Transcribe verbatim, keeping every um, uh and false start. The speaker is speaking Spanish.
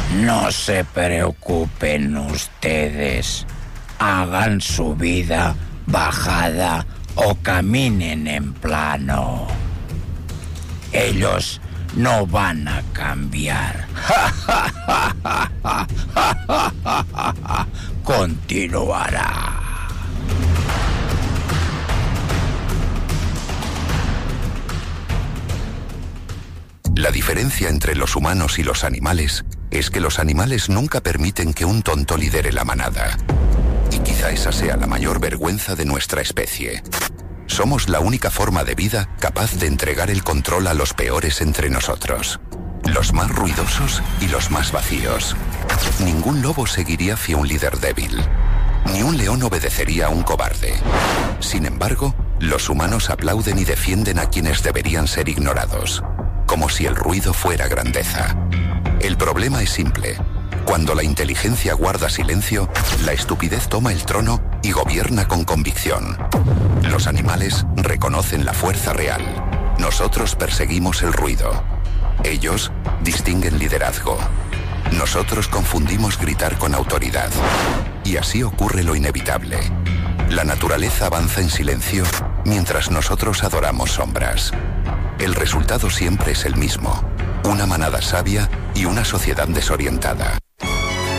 No se preocupen ustedes. Hagan subida, bajada o caminen en plano. Ellos no van a cambiar. Continuará. La diferencia entre los humanos y los animales es que los animales nunca permiten que un tonto lidere la manada. Y quizá esa sea la mayor vergüenza de nuestra especie. Somos la única forma de vida capaz de entregar el control a los peores entre nosotros. Los más ruidosos y los más vacíos. Ningún lobo seguiría hacia un líder débil. Ni un león obedecería a un cobarde. Sin embargo, los humanos aplauden y defienden a quienes deberían ser ignorados, como si el ruido fuera grandeza. El problema es simple. Cuando la inteligencia guarda silencio, la estupidez toma el trono y gobierna con convicción. Los animales reconocen la fuerza real. Nosotros perseguimos el ruido. Ellos distinguen liderazgo. Nosotros confundimos gritar con autoridad. Y así ocurre lo inevitable. La naturaleza avanza en silencio mientras nosotros adoramos sombras. El resultado siempre es el mismo: una manada sabia y una sociedad desorientada.